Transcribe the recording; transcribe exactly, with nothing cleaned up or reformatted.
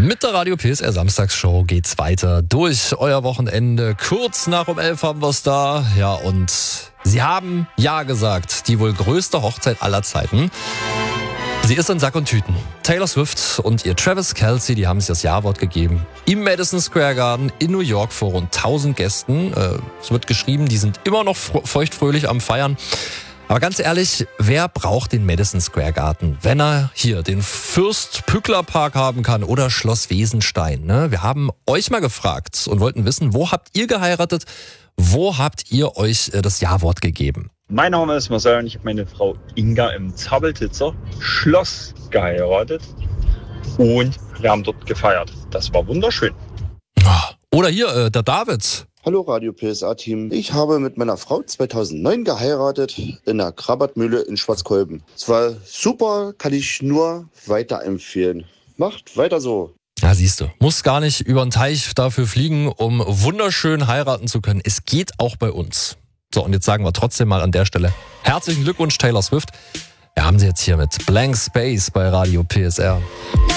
Mit der Radio P S R Samstagsshow geht's weiter durch euer Wochenende. Kurz nach um elf haben wir's da. Ja, und sie haben Ja gesagt. Die wohl größte Hochzeit aller Zeiten. Sie ist in Sack und Tüten. Taylor Swift und ihr Travis Kelce, die haben sich das Ja-Wort gegeben. Im Madison Square Garden in New York vor rund tausend Gästen. Äh, es wird geschrieben, die sind immer noch feuchtfröhlich am Feiern. Aber ganz ehrlich, wer braucht den Madison Square Garden, wenn er hier den Fürst-Pückler-Park haben kann oder Schloss Wesenstein? Ne? Wir haben euch mal gefragt und wollten wissen, wo habt ihr geheiratet? Wo habt ihr euch das Ja-Wort gegeben? Mein Name ist Marcel und ich habe meine Frau Inga im Zappeltitzer Schloss geheiratet und wir haben dort gefeiert. Das war wunderschön. Oder hier, äh, der David. Hallo Radio P S A-Team. Ich habe mit meiner Frau zweitausendneun geheiratet in der Krabatmühle in Schwarzkolben. Es war super, kann ich nur weiterempfehlen. Macht weiter so. Ja, siehst du, muss gar nicht über den Teich dafür fliegen, um wunderschön heiraten zu können. Es geht auch bei uns. So, und jetzt sagen wir trotzdem mal an der Stelle herzlichen Glückwunsch, Taylor Swift. Wir haben sie jetzt hier mit Blank Space bei Radio P S R.